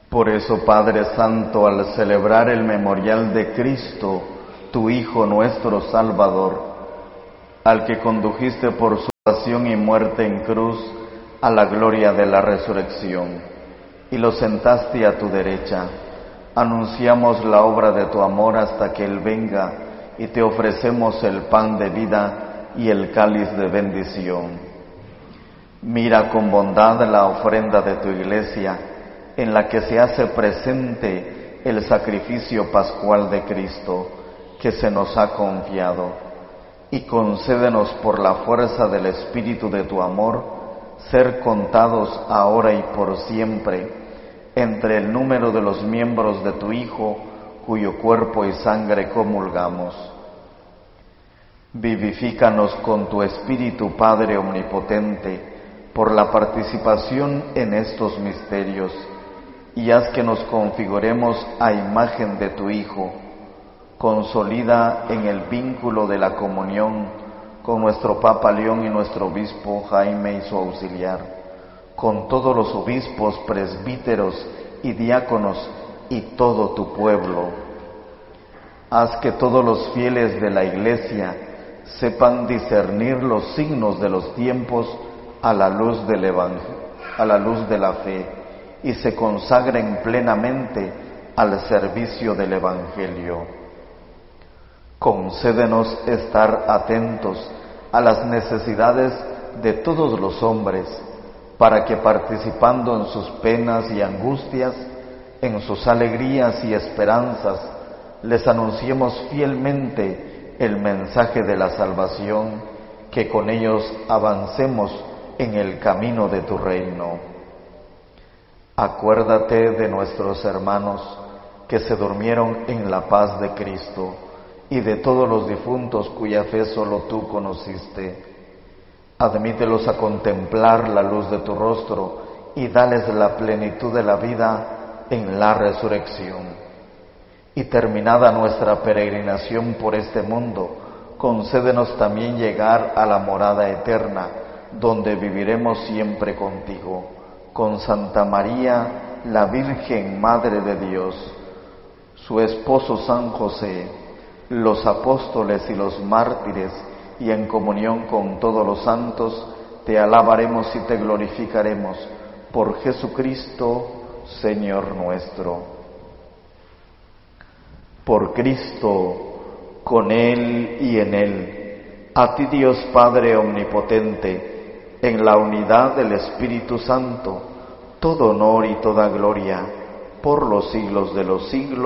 Por eso, Padre Santo, al celebrar el memorial de Cristo, tu Hijo nuestro Salvador, al que condujiste por su pasión y muerte en cruz a la gloria de la resurrección, y lo sentaste a tu derecha, anunciamos la obra de tu amor hasta que Él venga, y te ofrecemos el pan de vida y el cáliz de bendición. Mira con bondad la ofrenda de tu Iglesia, en la que se hace presente el sacrificio pascual de Cristo, que se nos ha confiado, y concédenos por la fuerza del Espíritu de tu amor, ser contados ahora y por siempre entre el número de los miembros de tu Hijo, cuyo cuerpo y sangre comulgamos. Vivifícanos con tu Espíritu, Padre Omnipotente, por la participación en estos misterios, y haz que nos configuremos a imagen de tu Hijo. Consolida en el vínculo de la comunión con nuestro Papa León y nuestro obispo Jaime y su auxiliar, con todos los obispos, presbíteros y diáconos y todo tu pueblo. Haz que todos los fieles de la Iglesia sepan discernir los signos de los tiempos a la luz del Evangelio, a la luz de la fe, y se consagren plenamente al servicio del Evangelio. Concédenos estar atentos a las necesidades de todos los hombres, para que participando en sus penas y angustias, en sus alegrías y esperanzas, les anunciemos fielmente el mensaje de la salvación, que con ellos avancemos en el camino de tu reino. Acuérdate de nuestros hermanos que se durmieron en la paz de Cristo, y de todos los difuntos cuya fe solo tú conociste. Admítelos a contemplar la luz de tu rostro y dales la plenitud de la vida en la resurrección. Y terminada nuestra peregrinación por este mundo, concédenos también llegar a la morada eterna, donde viviremos siempre contigo, con Santa María, la Virgen Madre de Dios, su esposo San José, los apóstoles y los mártires, y en comunión con todos los santos, te alabaremos y te glorificaremos por Jesucristo, Señor nuestro. Por Cristo, con Él y en Él, a ti Dios Padre Omnipotente, en la unidad del Espíritu Santo, todo honor y toda gloria, por los siglos de los siglos.